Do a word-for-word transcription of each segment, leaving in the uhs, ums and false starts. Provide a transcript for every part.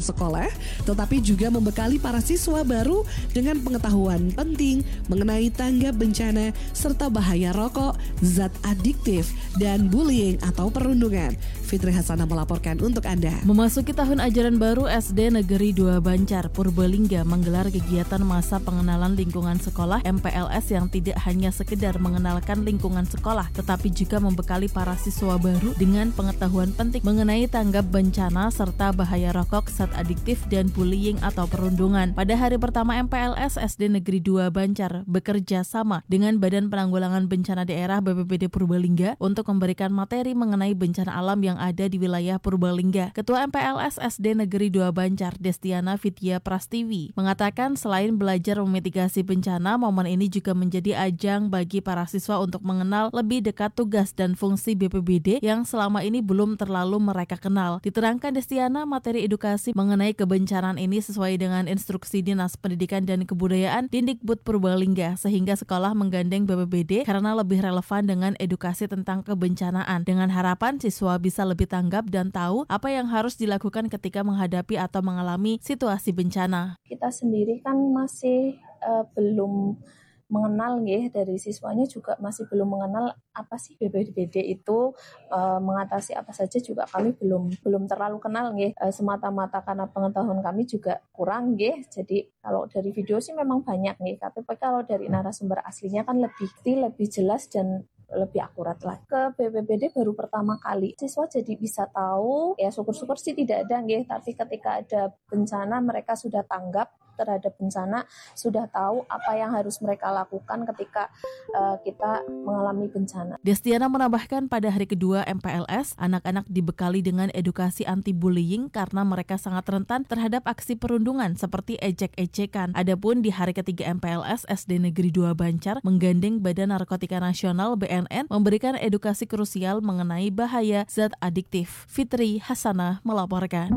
sekolah, tetapi juga membekali para siswa baru dengan pengetahuan penting mengenai tanggap bencana serta bahaya rokok, zat adiktif, dan bullying atau perundungan. Fitri Hasanah melaporkan untuk Anda. Memasuki tahun ajaran baru, S D Negeri dua Banjar, Purbalingga menggelar kegiatan masa pengenalan lingkungan sekolah M P L S yang tidak hanya sekedar mengenalkan lingkungan sekolah, tetapi juga membekali para siswa baru dengan pengetahuan penting mengenai tanggap bencana serta bahaya rokok, zat adiktif, dan bullying atau perundungan. Pada hari pertama M P L S, S D Negeri dua Banjar bekerja sama dengan Badan Penanggulangan Bencana Daerah B P B D Purbalingga untuk memberikan materi mengenai bencana alam yang ada di wilayah Purbalingga. Ketua M P L S S D Negeri dua Banjar, Destiana Vidya Prastiwi, mengatakan selain belajar memitigasi bencana, momen ini juga menjadi ajang bagi para siswa untuk mengenal lebih dekat tugas dan fungsi B P B D yang selama ini belum terlalu mereka kenal. Diterangkan Destiana, materi edukasi mengenai kebencanaan ini sesuai dengan instruksi Dinas Pendidikan dan Kebudayaan Dindikbud Purbalingga, sehingga sekolah menggandeng B P B D karena lebih relevan dengan edukasi tentang kebencanaan, dengan harapan siswa bisa lebih tanggap dan tahu apa yang harus dilakukan ketika menghadapi atau mengalami situasi bencana. Kita sendiri kan masih uh, belum mengenal nggih, dari siswanya juga masih belum mengenal apa sih B P B D itu, uh, mengatasi apa saja juga kami belum belum terlalu kenal nggih, uh, semata-mata karena pengetahuan kami juga kurang nggih. Jadi kalau dari video sih memang banyak nggih, tapi kalau dari narasumber aslinya kan lebih lebih jelas dan lebih akurat lah. Ke B P B D baru pertama kali siswa jadi bisa tahu, ya syukur-syukur sih tidak ada nggih, tapi ketika ada bencana mereka sudah tanggap terhadap bencana, sudah tahu apa yang harus mereka lakukan ketika uh, kita mengalami bencana. Destiana menambahkan pada hari kedua M P L S, anak-anak dibekali dengan edukasi anti-bullying karena mereka sangat rentan terhadap aksi perundungan seperti ejek-ejekan. Adapun di hari ketiga M P L S, S D Negeri dua Banjar menggandeng Badan Narkotika Nasional B N N memberikan edukasi krusial mengenai bahaya zat adiktif. Fitri Hasanah melaporkan.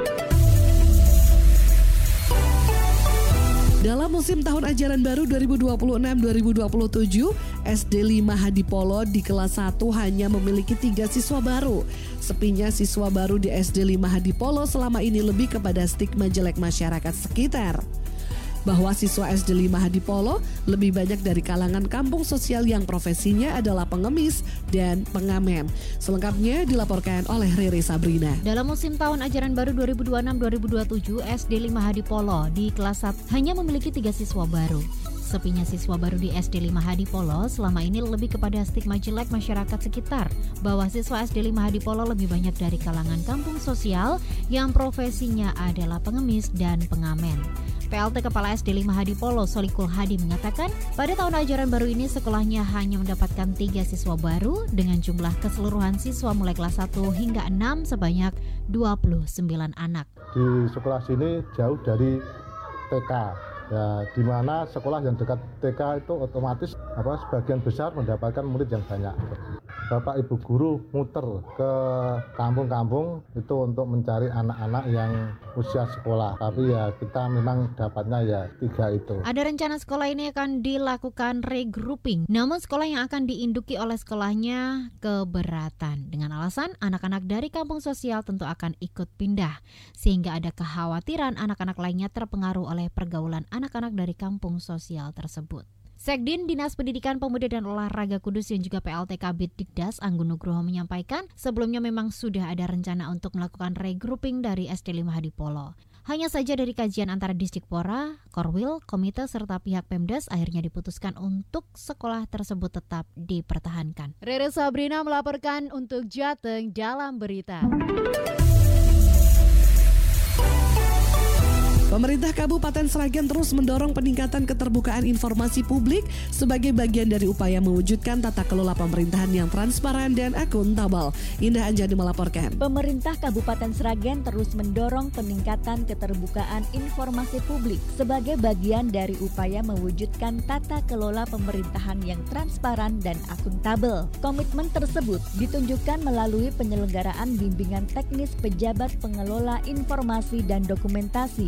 Dalam musim tahun ajaran baru dua ribu dua puluh enam dua ribu dua puluh tujuh, S D lima Hadipolo di kelas satu hanya memiliki tiga siswa baru. Sepinya siswa baru di S D lima Hadipolo selama ini lebih kepada stigma jelek masyarakat sekitar. Bahwa siswa S D lima Hadipolo lebih banyak dari kalangan kampung sosial yang profesinya adalah pengemis dan pengamen. Selengkapnya dilaporkan oleh Riri Sabrina. Dalam musim tahun ajaran baru dua ribu dua puluh enam dua ribu dua puluh tujuh, S D lima Hadipolo di kelas satu hanya memiliki tiga siswa baru. Sepinya siswa baru di S D lima Hadipolo selama ini lebih kepada stigma jelek masyarakat sekitar, bahwa siswa S D lima Hadipolo lebih banyak dari kalangan kampung sosial yang profesinya adalah pengemis dan pengamen. P L T Kepala S D lima Hadipolo, Solikul Hadi, mengatakan pada tahun ajaran baru ini sekolahnya hanya mendapatkan tiga siswa baru dengan jumlah keseluruhan siswa mulai kelas satu hingga enam sebanyak dua puluh sembilan anak. Di sekolah sini jauh dari T K. Ya, di mana sekolah yang dekat T K itu otomatis apa sebagian besar mendapatkan murid yang banyak. Bapak Ibu guru muter ke kampung-kampung itu untuk mencari anak-anak yang usia sekolah. Tapi ya kita memang dapatnya ya tiga itu. Ada rencana sekolah ini akan dilakukan regrouping. Namun sekolah yang akan diinduki oleh sekolahnya keberatan. Dengan alasan anak-anak dari kampung sosial tentu akan ikut pindah. Sehingga ada kekhawatiran anak-anak lainnya terpengaruh oleh pergaulan anak-anak dari kampung sosial tersebut. Sekdin Dinas Pendidikan Pemuda dan Olahraga Kudus yang juga P L T Kabid Dikdas Anggun Nugroho menyampaikan sebelumnya memang sudah ada rencana untuk melakukan regrouping dari S D lima Hadipolo. Hanya saja dari kajian antara Disdikpora, Korwil, Komite serta pihak Pemdas akhirnya diputuskan untuk sekolah tersebut tetap dipertahankan. Rere Sabrina melaporkan untuk Jateng dalam berita. Pemerintah Kabupaten Sragen terus mendorong peningkatan keterbukaan informasi publik sebagai bagian dari upaya mewujudkan tata kelola pemerintahan yang transparan dan akuntabel. Indah Anjani melaporkan. Pemerintah Kabupaten Sragen terus mendorong peningkatan keterbukaan informasi publik sebagai bagian dari upaya mewujudkan tata kelola pemerintahan yang transparan dan akuntabel. Komitmen tersebut ditunjukkan melalui penyelenggaraan bimbingan teknis pejabat pengelola informasi dan dokumentasi P P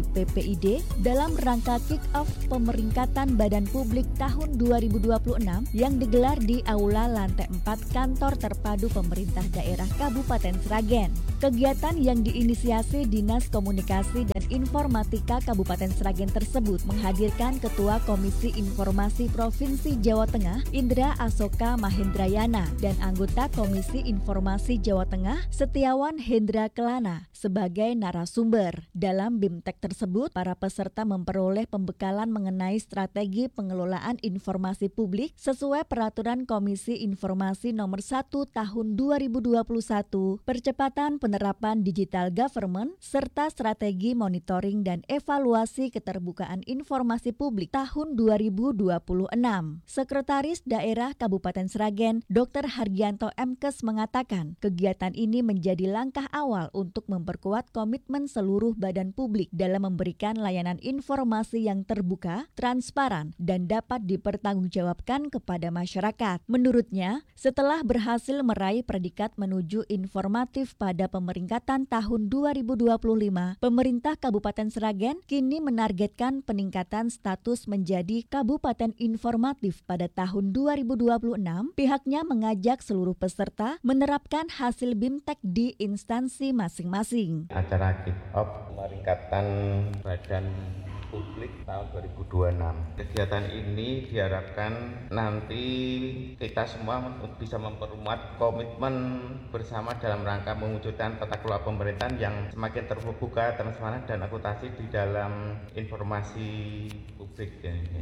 I D dalam rangka kick-off pemeringkatan Badan Publik tahun dua ribu dua puluh enam yang digelar di Aula Lantai empat Kantor Terpadu Pemerintah Daerah Kabupaten Sragen. Kegiatan yang diinisiasi Dinas Komunikasi dan Informatika Kabupaten Sragen tersebut menghadirkan Ketua Komisi Informasi Provinsi Jawa Tengah Indra Asoka Mahendrayana dan anggota Komisi Informasi Jawa Tengah Setiawan Hendra Kelana sebagai narasumber. Dalam BIMTEK tersebut, para peserta memperoleh pembekalan mengenai strategi pengelolaan informasi publik sesuai Peraturan Komisi Informasi Nomor satu Tahun dua ribu dua puluh satu, percepatan penerapan digital government, serta strategi monitoring dan evaluasi keterbukaan informasi publik tahun dua ribu dua puluh enam. Sekretaris Daerah Kabupaten Sragen, Doktor Hargianto M Kes mengatakan, kegiatan ini menjadi langkah awal untuk memperkuat komitmen seluruh badan publik dalam memberikan layanan informasi yang terbuka, transparan, dan dapat dipertanggungjawabkan kepada masyarakat. Menurutnya, setelah berhasil meraih predikat menuju informatif pada pemeringkatan tahun dua ribu dua puluh lima, pemerintah Kabupaten Sragen kini menargetkan peningkatan status menjadi Kabupaten Informatif pada tahun dua ribu dua puluh enam. Pihaknya mengajak seluruh peserta menerapkan hasil BIMTEK di instansi masing-masing. Acara kick-off pemeringkatan Badan Publik tahun dua ribu dua puluh enam. Kegiatan ini diharapkan nanti kita semua bisa memperkuat komitmen bersama dalam rangka mewujudkan tata kelola pemerintahan yang semakin terbuka, transparan, dan akuntabel di dalam informasi publik.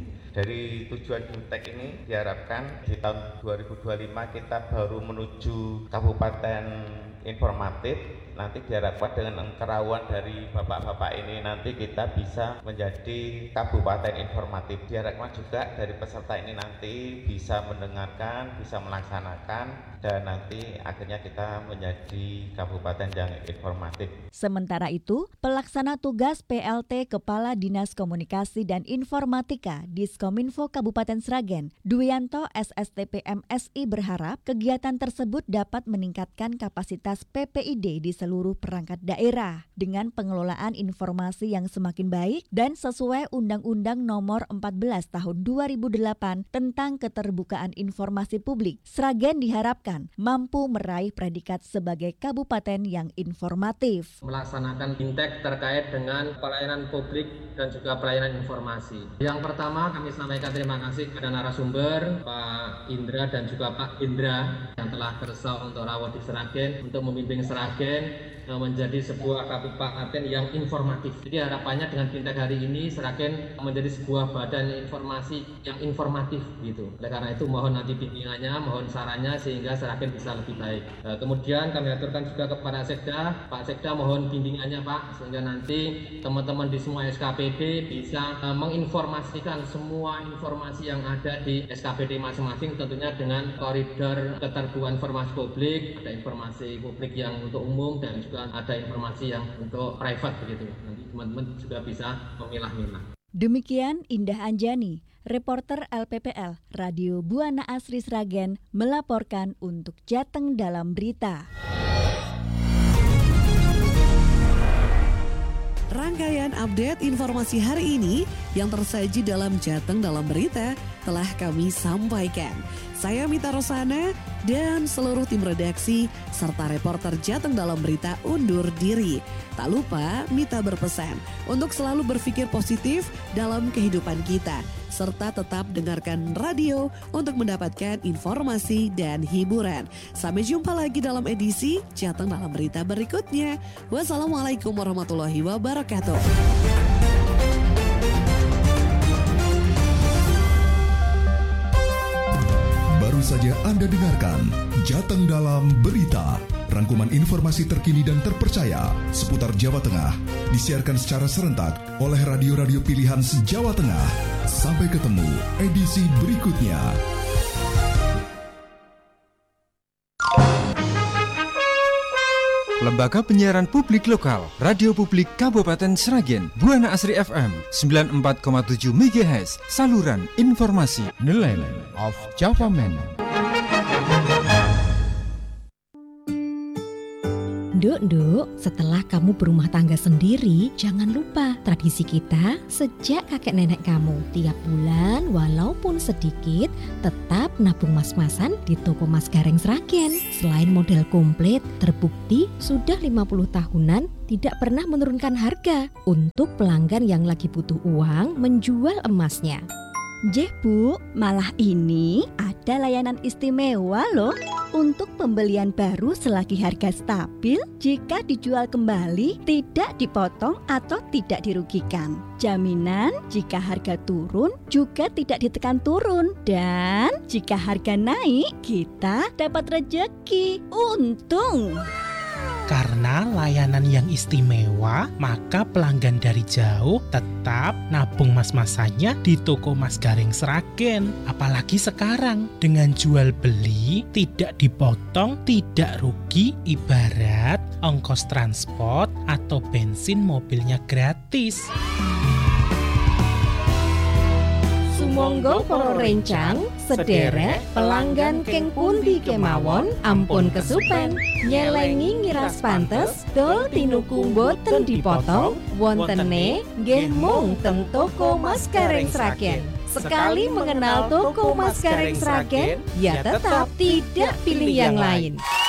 Dari tujuan BIMTEK ini diharapkan di tahun dua ribu dua puluh lima kita baru menuju Kabupaten Informatif. Nanti diharapkan dengan kerawan dari bapak-bapak ini nanti kita bisa menjadi Kabupaten Informatif. Diharapkan juga dari peserta ini nanti bisa mendengarkan, bisa melaksanakan, dan nanti akhirnya kita menjadi Kabupaten yang informatif. Sementara itu, pelaksana tugas P L T Kepala Dinas Komunikasi dan Informatika Diskominfo Kabupaten Sragen, Duyanto S S T P M S I berharap kegiatan tersebut dapat meningkatkan kapasitas P P I D di seluruh perangkat daerah dengan pengelolaan informasi yang semakin baik dan sesuai Undang-Undang Nomor empat belas Tahun dua ribu delapan tentang Keterbukaan Informasi Publik. Sragen diharapkan mampu meraih predikat sebagai kabupaten yang informatif. Melaksanakan BIMTEK terkait dengan pelayanan publik dan juga pelayanan informasi. Yang pertama, kami sampaikan terima kasih kepada narasumber Pak Indra dan juga Pak Indra yang telah bersedia untuk rawat di Sragen untuk memimpin Sragen menjadi sebuah kabupaten yang informatif. Jadi harapannya dengan BIMTEK hari ini Sragen menjadi sebuah badan informasi yang informatif gitu. Oleh karena itu mohon nanti bimbingannya, mohon sarannya sehingga Sragen bisa lebih baik. Kemudian kami aturkan juga kepada Sekda, Pak Sekda mohon bimbingannya Pak sehingga nanti teman-teman di semua S K P D bisa menginformasikan semua informasi yang ada di S K P D masing-masing, tentunya dengan koridor keterbukaan informasi publik, ada informasi publik yang untuk umum dan juga ada informasi yang untuk private begitu. Nanti teman-teman juga bisa memilah-milah. Demikian Indah Anjani, reporter L P P L Radio Buana Asri Sragen melaporkan untuk Jateng Dalam Berita. Rangkaian update informasi hari ini yang tersaji dalam Jateng Dalam Berita telah kami sampaikan. Saya Mita Rosana dan seluruh tim redaksi serta reporter Jateng Dalam Berita undur diri. Tak lupa Mita berpesan untuk selalu berpikir positif dalam kehidupan kita serta tetap dengarkan radio untuk mendapatkan informasi dan hiburan. Sampai jumpa lagi dalam edisi Jateng Dalam Berita berikutnya. Wassalamualaikum warahmatullahi wabarakatuh. Baru saja Anda dengarkan Jateng Dalam Berita, rangkuman informasi terkini dan terpercaya seputar Jawa Tengah, disiarkan secara serentak oleh radio-radio pilihan se-Jawa Tengah. Sampai ketemu edisi berikutnya. Lembaga Penyiaran Publik Lokal, Radio Publik Kabupaten Sragen, Buana Asri F M sembilan puluh empat koma tujuh megahertz, saluran informasi Nelayan of Java Man. Nduk, nduk, setelah kamu berumah tangga sendiri, jangan lupa tradisi kita sejak kakek nenek kamu. Tiap bulan, walaupun sedikit, tetap nabung mas-masan di toko Mas Gareng Sragen. Selain model komplit, terbukti sudah lima puluh tahunan tidak pernah menurunkan harga untuk pelanggan yang lagi butuh uang menjual emasnya. Jeh Bu, malah ini ada layanan istimewa loh untuk pembelian baru selagi harga stabil. Jika dijual kembali tidak dipotong atau tidak dirugikan. Jaminan jika harga turun juga tidak ditekan turun. Dan jika harga naik kita dapat rejeki. Untung! Karena layanan yang istimewa, maka pelanggan dari jauh tetap nabung mas-masannya di toko Mas Gareng Sragen. Apalagi sekarang, dengan jual beli tidak dipotong, tidak rugi, ibarat ongkos transport atau bensin mobilnya gratis. Sumangga para rencang, sederek pelanggan keng pundi kemawon, ampun kesupen. Nyelengi ngiras pantes, dol tinuku boten dipotong, wontene nggih mung teng toko Mas Gareng Sragen. Sekali mengenal toko Mas Gareng Sragen, ya tetap tidak pilih yang lain.